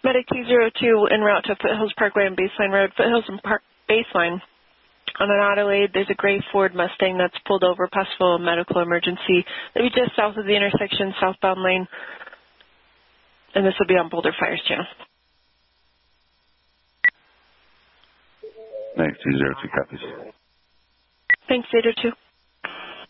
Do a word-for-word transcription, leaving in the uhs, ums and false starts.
Medic two zero two en route to Foothills Parkway and Baseline Road. Foothills and Park Baseline. On an auto aid, there's a gray Ford Mustang that's pulled over, possible medical emergency. Maybe just south of the intersection, southbound lane. And this will be on Boulder Fires Channel. Medic two zero two copies. Thanks, Zeta two.